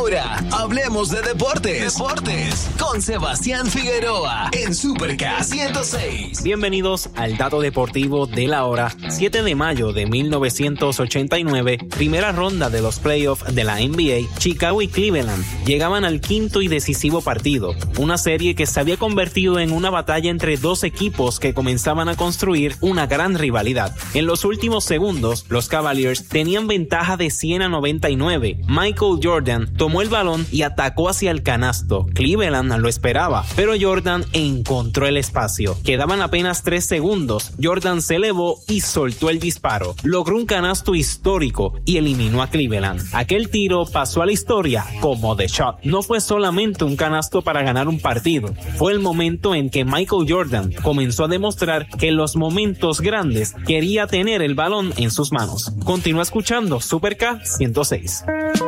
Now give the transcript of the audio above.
Ahora, hablemos de deportes. Con Sebastián Figueroa en Super K 106. Bienvenidos al dato deportivo de la hora. 7 de mayo de 1989, primera ronda de los playoffs de la NBA, Chicago y Cleveland llegaban al quinto y decisivo partido, una serie que se había convertido en una batalla entre dos equipos que comenzaban a construir una gran rivalidad. En los últimos segundos, los Cavaliers tenían ventaja de 100-99. Michael Jordan tomó el balón y atacó hacia el canasto. Cleveland lo esperaba, pero Jordan encontró el espacio. Quedaban apenas 3 segundos. Jordan se elevó y soltó el disparo. Logró un canasto histórico y eliminó a Cleveland. Aquel tiro pasó a la historia como The Shot. No fue solamente un canasto para ganar un partido. Fue el momento en que Michael Jordan comenzó a demostrar que en los momentos grandes quería tener el balón en sus manos. Continúa escuchando Super K 106.